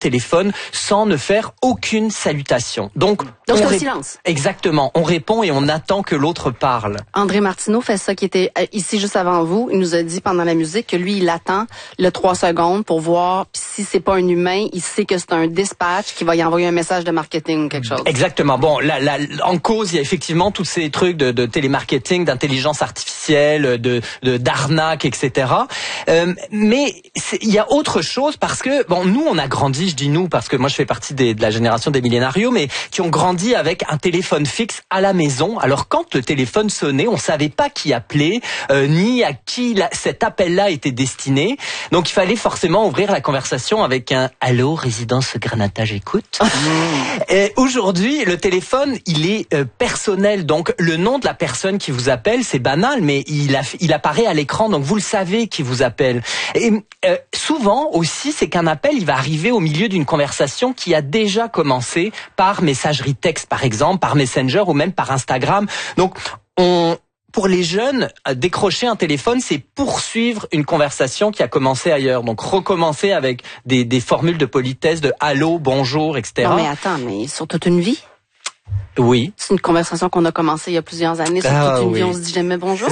téléphone sans ne faire aucune salutation. Donc c'est le silence. Exactement. On répond et on attend que l'autre parle. André Martineau fait ça, qui était ici juste avant vous. Il nous a dit pendant la musique que lui, il attend le 3 secondes pour voir, puis si c'est pas un humain, il sait que c'est un dispatch qui va y envoyer un message de marketing ou quelque chose. Exactement. Bon, en cause, il y a effectivement tous ces trucs de télémarketing, d'intelligence artificielle, d'arnaque, etc. Mais il y a autre chose parce que, bon, nous, on a grandi, je dis nous, parce que moi, je fais partie de la génération des millénarios, mais qui ont grandi avec un téléphone fixe à la maison. Alors, quand le téléphone sonnait, on savait pas qui appelait, ni à qui cet appel-là était destiné. Donc, il fallait forcément ouvrir la conversation avec un « Allô, résidence Granata, j'écoute ». Aujourd'hui, le téléphone, il est personnel. Donc, le nom de la personne qui vous appelle, c'est banal, mais il apparaît à l'écran. Donc, vous le savez qui vous appelle. Et souvent aussi, c'est qu'un appel, il va arriver au milieu d'une conversation qui a déjà commencé par messagerie texte, par exemple, par Messenger ou même par Instagram. Donc, pour les jeunes, décrocher un téléphone, c'est poursuivre une conversation qui a commencé ailleurs. Donc, recommencer avec des formules de politesse, de allô, bonjour, etc. Non, mais attends, mais sur toute une vie? Oui. C'est une conversation qu'on a commencée il y a plusieurs années. Sur toute une vie, on se dit jamais bonjour.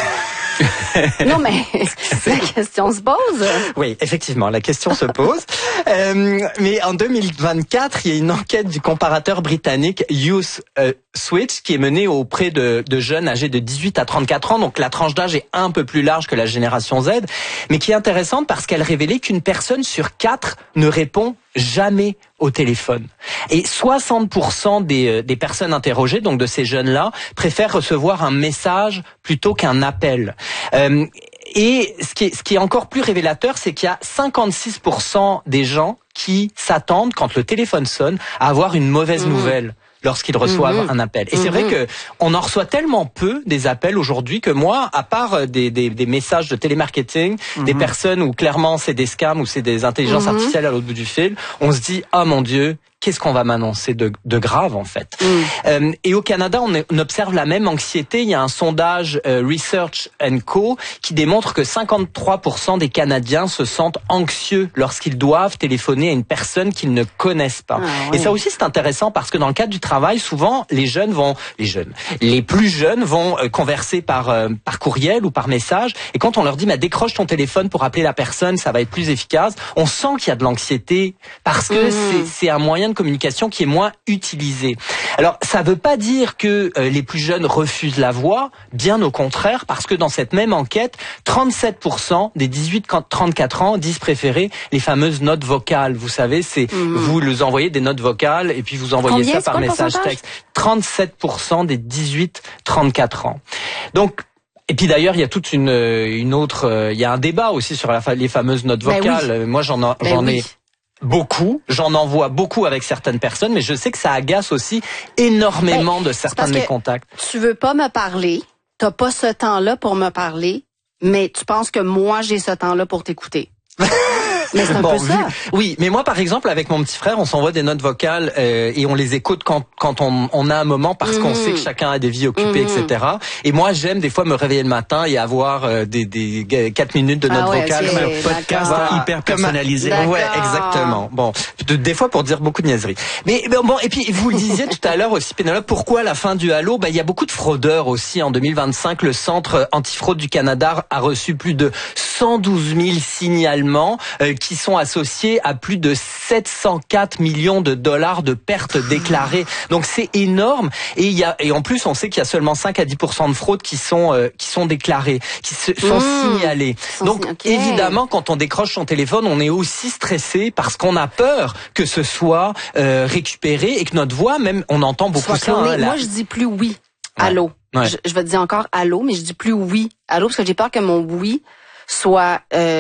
Non, mais la question se pose. Oui, effectivement, la question se pose. Mais en 2024, il y a une enquête du comparateur britannique Youth Switch qui est menée auprès de jeunes âgés de 18 à 34 ans. Donc la tranche d'âge est un peu plus large que la génération Z, mais qui est intéressante parce qu'elle révélait qu'une personne sur 4 ne répond jamais au téléphone. Et 60% des personnes interrogées, donc de ces jeunes-là, préfèrent recevoir un message plutôt qu'un appel. Et ce qui est encore plus révélateur, c'est qu'il y a 56% des gens qui s'attendent, quand le téléphone sonne, à avoir une mauvaise nouvelle lorsqu'ils reçoivent un appel. Et c'est vrai que on en reçoit tellement peu des appels aujourd'hui que moi, à part des messages de télémarketing, des personnes où clairement c'est des scams ou c'est des intelligences artificielles à l'autre bout du fil, on se dit « Ah mon Dieu !» qu'est-ce qu'on va m'annoncer de grave en fait. Et au Canada, on observe la même anxiété. Il y a un sondage Research & Co qui démontre que 53% des Canadiens se sentent anxieux lorsqu'ils doivent téléphoner à une personne qu'ils ne connaissent pas. Et ça aussi c'est intéressant parce que dans le cadre du travail, souvent les plus jeunes vont converser par courriel ou par message. Et quand on leur dit décroche ton téléphone pour appeler la personne, ça va être plus efficace. On sent qu'il y a de l'anxiété parce que c'est un moyen de communication qui est moins utilisé. Alors, ça veut pas dire que les plus jeunes refusent la voix, bien au contraire, parce que dans cette même enquête, 37% des 18-34 ans disent préférer les fameuses notes vocales. Vous savez, c'est vous les envoyez des notes vocales et puis vous envoyez ça par message texte. 37% des 18-34 ans. Donc, et puis d'ailleurs, il y a toute une autre, il y a un débat aussi sur les fameuses notes vocales. Moi, j'en ai beaucoup, j'en envoie beaucoup avec certaines personnes, mais je sais que ça agace aussi énormément de certains de mes contacts. Tu veux pas me parler, t'as pas ce temps-là pour me parler, mais tu penses que moi j'ai ce temps-là pour t'écouter. Mais c'est un peu ça. Oui, mais moi par exemple avec mon petit frère, on s'envoie des notes vocales et on les écoute quand on a un moment parce qu'on sait que chacun a des vies occupées, etc. Et moi j'aime des fois me réveiller le matin et avoir des 4 minutes de notes vocales, comme un podcast hyper personnalisé. Ouais, exactement. Bon, des fois pour dire beaucoup de niaiseries. Mais bon, et puis vous le disiez tout à l'heure aussi, Pénélope, pourquoi la fin du Allô? Il y a beaucoup de fraudeurs aussi. En 2025, le Centre antifraude du Canada a reçu plus de 112 000 signalements qui sont associés à plus de 704 millions de dollars de pertes déclarées. Donc c'est énorme. Et en plus, on sait qu'il y a seulement 5 à 10% de fraudes qui sont déclarées, qui sont signalées. Donc évidemment, quand on décroche son téléphone, on est aussi stressé parce qu'on a peur que ce soit récupéré et que notre voix, même, on entend beaucoup ça. Moi, je dis plus oui. Allô. Ouais. Je vais te dire encore allô, mais je dis plus oui. Allô, parce que j'ai peur que mon oui soit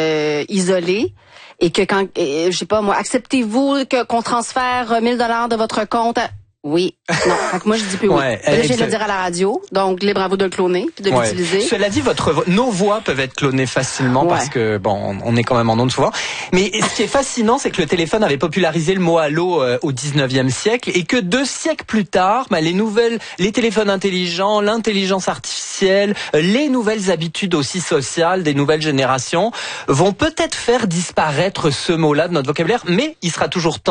isolé. Et que quand, je sais pas moi, acceptez-vous qu'on transfère 1 000 $ de votre compte Oui. Non. Fait que moi, je dis plus oui. Là, je viens de le dire à la radio. Donc, libre à vous de le cloner puis de l'utiliser. Cela dit, nos voix peuvent être clonées facilement parce que, bon, on est quand même en ondes souvent. Mais ce qui est fascinant, c'est que le téléphone avait popularisé le mot allô au 19e siècle et que 2 siècles plus tard, les téléphones intelligents, l'intelligence artificielle, les nouvelles habitudes aussi sociales des nouvelles générations vont peut-être faire disparaître ce mot-là de notre vocabulaire, mais il sera toujours temps